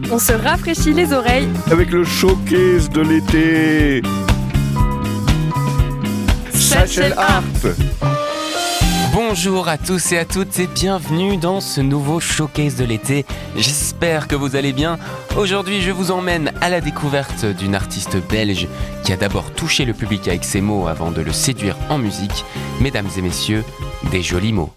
On se rafraîchit les oreilles avec le showcase de l'été. Satchel Art. Bonjour à tous et à toutes et bienvenue dans ce nouveau showcase de l'été. J'espère que vous allez bien. Aujourd'hui, je vous emmène à la découverte d'une artiste belge qui a d'abord touché le public avec ses mots avant de le séduire en musique. Mesdames et messieurs, des jolis mots.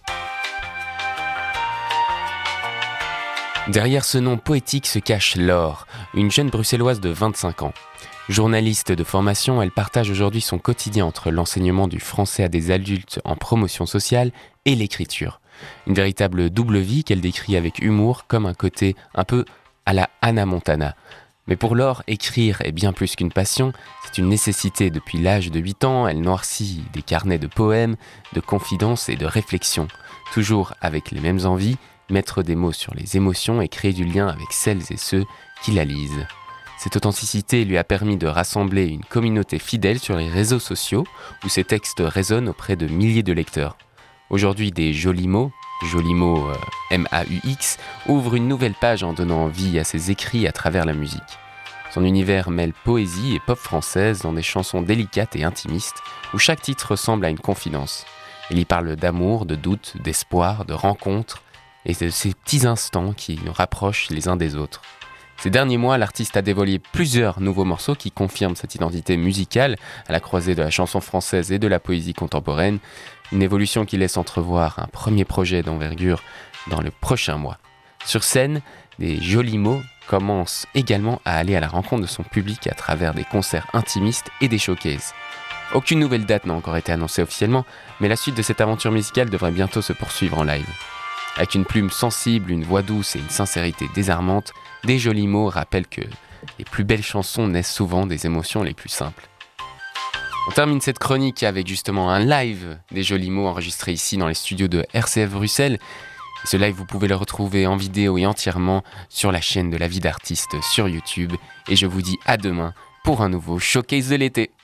Derrière ce nom poétique se cache Laure, une jeune bruxelloise de 25 ans. Journaliste de formation, elle partage aujourd'hui son quotidien entre l'enseignement du français à des adultes en promotion sociale et l'écriture. Une véritable double vie qu'elle décrit avec humour comme un côté un peu à la Hannah Montana. Mais pour Laure, écrire est bien plus qu'une passion, c'est une nécessité. Depuis l'âge de 8 ans, elle noircit des carnets de poèmes, de confidences et de réflexions. Toujours avec les mêmes envies, mettre des mots sur les émotions et créer du lien avec celles et ceux qui la lisent. Cette authenticité lui a permis de rassembler une communauté fidèle sur les réseaux sociaux où ses textes résonnent auprès de milliers de lecteurs. Aujourd'hui, des jolis mots MAUX, ouvrent une nouvelle page en donnant vie à ses écrits à travers la musique. Son univers mêle poésie et pop française dans des chansons délicates et intimistes où chaque titre ressemble à une confidence. Il y parle d'amour, de doute, d'espoir, de rencontres et de ces petits instants qui nous rapprochent les uns des autres. Ces derniers mois, l'artiste a dévoilé plusieurs nouveaux morceaux qui confirment cette identité musicale à la croisée de la chanson française et de la poésie contemporaine. Une évolution qui laisse entrevoir un premier projet d'envergure dans le prochain mois. Sur scène, des jolis mots commencent également à aller à la rencontre de son public à travers des concerts intimistes et des showcases. Aucune nouvelle date n'a encore été annoncée officiellement, mais la suite de cette aventure musicale devrait bientôt se poursuivre en live. Avec une plume sensible, une voix douce et une sincérité désarmante, des jolis mots rappellent que les plus belles chansons naissent souvent des émotions les plus simples. On termine cette chronique avec justement un live des jolis mots enregistré ici dans les studios de RCF Bruxelles. Et ce live, vous pouvez le retrouver en vidéo et entièrement sur la chaîne de La Vie d'Artiste sur YouTube. Et je vous dis à demain pour un nouveau showcase de l'été.